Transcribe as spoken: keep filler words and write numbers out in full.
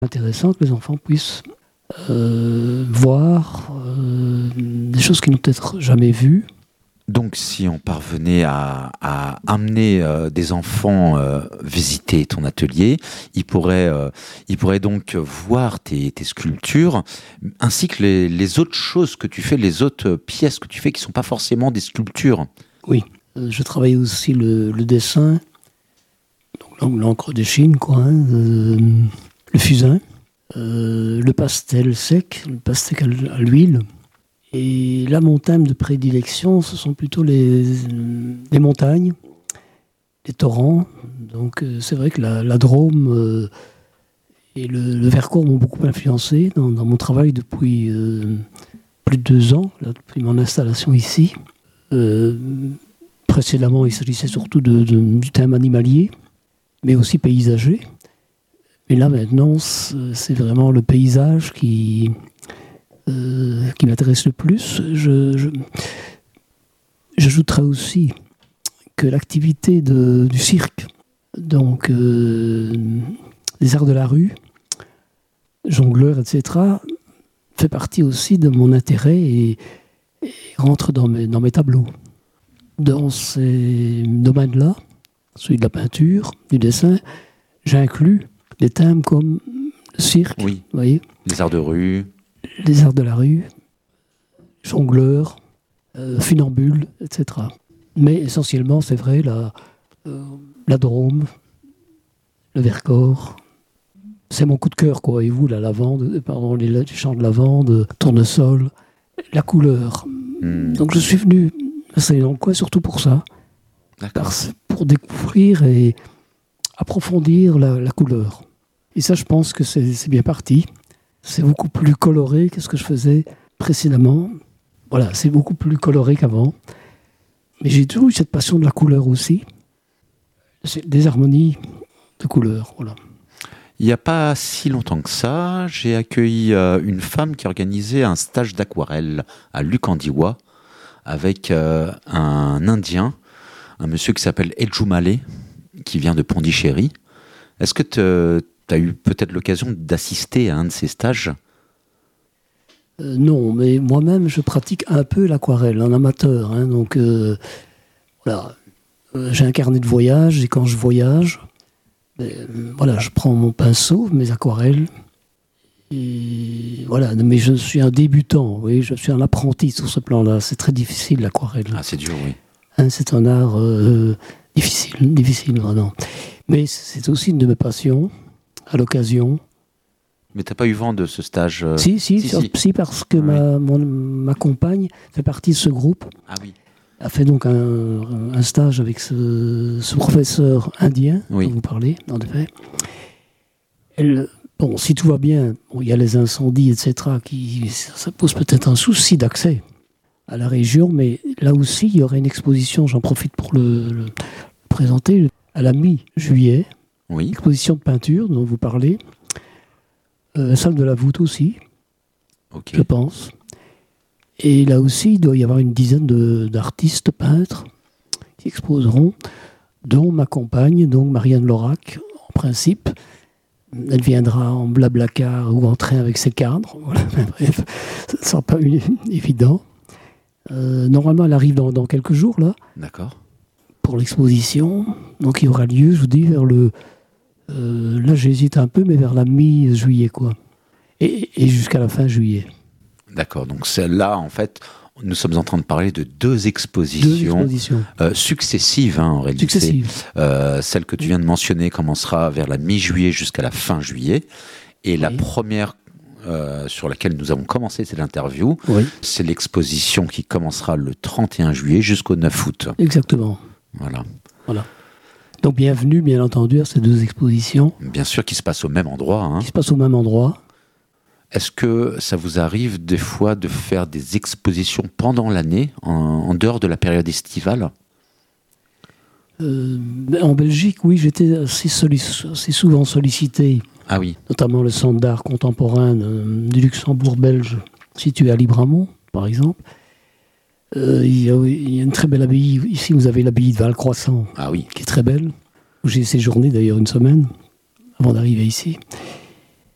intéressant que les enfants puissent euh, voir euh, des choses qu'ils n'ont peut-être jamais vues. Donc, si on parvenait à, à amener euh, des enfants euh, visiter ton atelier, ils pourraient, euh, ils pourraient donc voir tes, tes sculptures, ainsi que les, les autres choses que tu fais, les autres pièces que tu fais qui ne sont pas forcément des sculptures. Oui, euh, je travaille aussi le, le dessin, donc l'encre de Chine, quoi, hein, euh, le fusain, euh, le pastel sec, le pastel à l'huile. Et là, mon thème de prédilection, ce sont plutôt les, les montagnes, les torrents. Donc, euh, c'est vrai que la, la Drôme euh, et le, le Vercors m'ont beaucoup influencé dans, dans mon travail depuis euh, plus de deux ans, là, depuis mon installation ici. Euh, précédemment, il s'agissait surtout de, de, du thème animalier, mais aussi paysager. Mais là, maintenant, c'est, c'est vraiment le paysage qui... Euh, qui m'intéresse le plus. Je, je, j'ajouterais aussi que l'activité de, du cirque, donc euh, les arts de la rue, jongleurs, et cetera, fait partie aussi de mon intérêt et, et rentre dans mes, dans mes tableaux. Dans ces domaines-là, celui de la peinture, du dessin, j'inclus des thèmes comme le cirque, oui. Vous voyez, les arts de rue, les arts de la rue, jongleurs, euh, funambules, et cetera. Mais essentiellement, c'est vrai, la, euh, la Drôme, le Vercors, c'est mon coup de cœur, quoi. Et vous, la lavande, pardon, les, les champs de lavande, tournesol, la couleur. Mmh. Donc je suis venu m'installer dans le coin surtout pour ça. Parce, pour découvrir et approfondir la, la couleur. Et ça, je pense que c'est, c'est bien parti. C'est beaucoup plus coloré que ce que je faisais précédemment. Voilà, c'est beaucoup plus coloré qu'avant. Mais j'ai toujours eu cette passion de la couleur aussi. C'est des harmonies de couleurs, voilà. Il n'y a pas si longtemps que ça, j'ai accueilli euh, une femme qui organisait un stage d'aquarelle à Lukandiwa avec euh, un Indien, un monsieur qui s'appelle Edjumale, qui vient de Pondichéry. Est-ce que tu as eu peut-être l'occasion d'assister à un de ces stages ? euh, Non, mais moi-même, je pratique un peu l'aquarelle, en amateur. Hein, donc, euh, voilà. Euh, j'ai un carnet de voyage, et quand je voyage, ben, euh, voilà, je prends mon pinceau, mes aquarelles, et voilà. Mais je suis un débutant, oui, je suis un apprenti sur ce plan-là. C'est très difficile, l'aquarelle. Ah, c'est dur, oui. Hein, c'est un art euh, difficile, difficile, vraiment. Mais c'est aussi une de mes passions, à l'occasion. Mais t'as pas eu vent de ce stage euh... si, si, si, sur, si, si, parce que ah, ma, oui. mon, ma compagne fait partie de ce groupe. Ah oui. A fait donc un, un stage avec ce, ce professeur indien oui. dont vous parlez, en effet. Elle, bon, si tout va bien, bon, il y a les incendies, et cetera, qui, ça pose peut-être un souci d'accès à la région, mais là aussi, il y aurait une exposition, j'en profite pour le, le présenter, à la mi-juillet, oui. exposition de peinture dont vous parlez, euh, salle de la voûte aussi, okay. Je pense. Et là aussi, il doit y avoir une dizaine de, d'artistes peintres qui exposeront, dont ma compagne, donc Marianne Lorac, en principe. Elle viendra en blablacar ou en train avec ses cadres. Voilà. Bref, ça ne sera pas évident. Euh, normalement, elle arrive dans, dans quelques jours, là. D'accord. Pour l'exposition. Donc, il y aura lieu, je vous dis, vers le... Euh, là, j'hésite un peu, mais vers la mi-juillet, quoi. Et, et jusqu'à la fin juillet. D'accord. Donc, celle-là, en fait, nous sommes en train de parler de deux expositions, deux expositions. Euh, successives, hein, en réalité. Successives. Euh, celle que tu viens de mentionner commencera vers la mi-juillet jusqu'à la fin juillet. Et oui. La première euh, sur laquelle nous avons commencé cette interview, oui. C'est l'exposition qui commencera le trente et un juillet jusqu'au neuf août. Exactement. Voilà. Voilà. Donc, bienvenue, bien entendu, à ces deux expositions. Bien sûr, qui se passent au même endroit. Hein. Qui se passent au même endroit. Est-ce que ça vous arrive des fois de faire des expositions pendant l'année, en, en dehors de la période estivale ? euh, En Belgique, oui, j'étais assez, sollic- assez souvent sollicité. Ah oui. Notamment le Centre d'art contemporain euh, du Luxembourg belge, situé à Libramont, par exemple. Euh, il, y a, il y a une très belle abbaye. Ici, vous avez l'abbaye de Val-Croissant, ah oui. qui est très belle, où j'ai séjourné d'ailleurs une semaine, avant d'arriver ici.